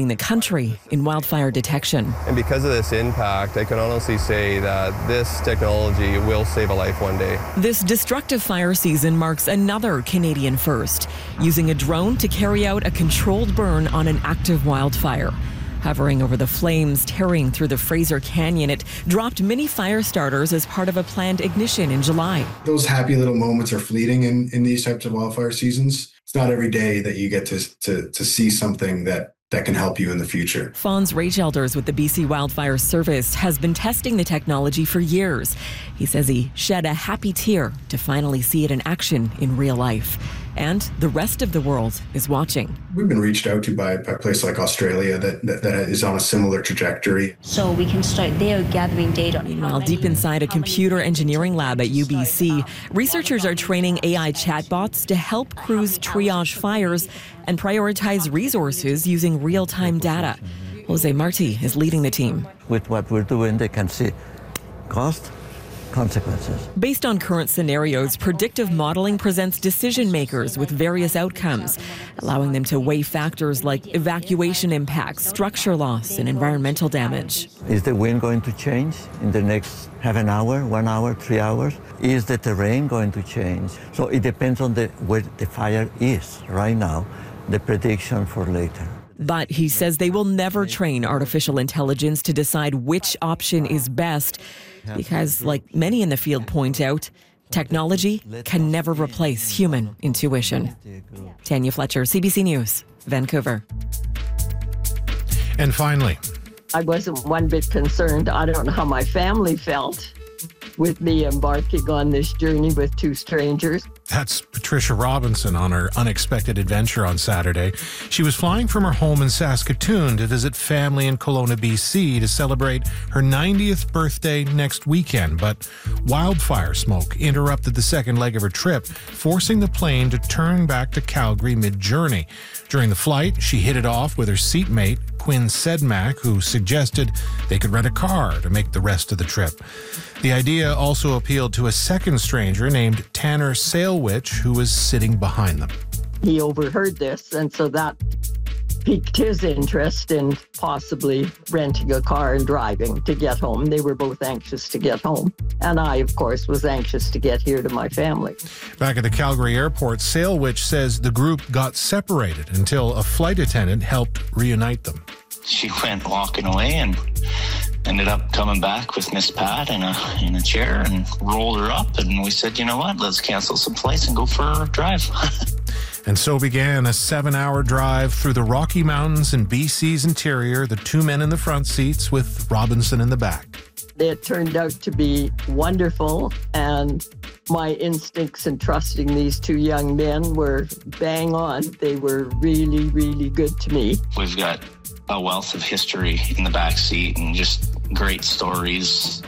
the country in wildfire detection. And because of this impact, I can honestly say that this technology will save a life one day. This destructive fire season marks another Canadian first, using a drone to carry out a controlled burn on an active wildfire. Hovering over the flames tearing through the Fraser Canyon, it dropped mini fire starters as part of a planned ignition in July. Those happy little moments are fleeting in these types of wildfire seasons. It's not every day that you get to see something that can help you in the future. Fons Raichelders with the BC Wildfire Service has been testing the technology for years. He says he shed a happy tear to finally see it in action in real life. And the rest of the world is watching. We've been reached out to by a place like Australia that is on a similar trajectory. So we can start there gathering data. Meanwhile, deep inside a computer engineering lab at UBC, researchers are training AI chatbots to help crews triage fires and prioritize resources using real-time data. Jose Marti is leading the team. With what we're doing, they can see cost, consequences. Based on current scenarios, predictive modeling presents decision makers with various outcomes, allowing them to weigh factors like evacuation impacts, structure loss, and environmental damage. Is the wind going to change in the next half an hour, 1 hour, 3 hours? Is the terrain going to change? So it depends on where the fire is right now, the prediction for later. But he says they will never train artificial intelligence to decide which option is best because, like many in the field point out, technology can never replace human intuition. Tanya Fletcher, CBC News, Vancouver. And finally, I wasn't one bit concerned. I don't know how my family felt with me embarking on this journey with two strangers. that's Patricia Robinson on her unexpected adventure on Saturday. She was flying from her home in Saskatoon to visit family in Kelowna, BC to celebrate her 90th birthday next weekend, but wildfire smoke interrupted the second leg of her trip, forcing the plane to turn back to Calgary mid-journey. During the flight, she hit it off with her seatmate, Quinn Sedmak, who suggested they could rent a car to make the rest of the trip. The idea also appealed to a second stranger named Tanner Sailwich, who was sitting behind them. He overheard this, and so that piqued his interest in possibly renting a car and driving to get home. They were both anxious to get home. And I, of course, was anxious to get here to my family. Back at the Calgary airport, Sailwich says the group got separated until a flight attendant helped reunite them. She went walking away and ended up coming back with Miss Pat in a chair and rolled her up. And we said, you know what, let's cancel some flights and go for a drive. And so began a 7-hour drive through the Rocky Mountains in BC's interior, the two men in the front seats with Robinson in the back. It turned out to be wonderful, and my instincts in trusting these two young men were bang on. They were really, really good to me. We've got a wealth of history in the back seat and just great stories.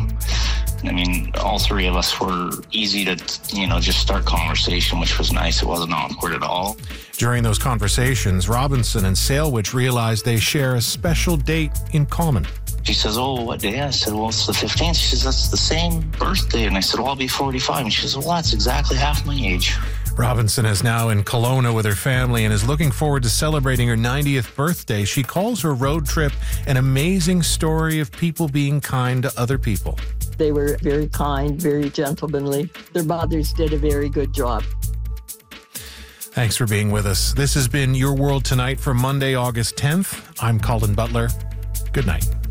I mean, all three of us were easy to, just start conversation, which was nice. It wasn't awkward at all. During those conversations, Robinson and Sailwich realized they share a special date in common. She says, oh, what day? I said, well, it's the 15th. She says, that's the same birthday. And I said, well, I'll be 45. And she says, well, that's exactly half my age. Robinson is now in Kelowna with her family and is looking forward to celebrating her 90th birthday. She calls her road trip an amazing story of people being kind to other people. They were very kind, very gentlemanly. Their mothers did a very good job. Thanks for being with us. This has been Your World Tonight for Monday, August 10th. I'm Colin Butler. Good night.